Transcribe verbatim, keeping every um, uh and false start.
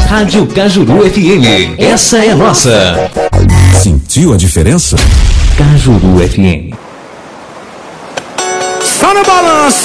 Rádio Cajuru F M. Essa é nossa. Sentiu a diferença? Cajuru F M. Só no balanço.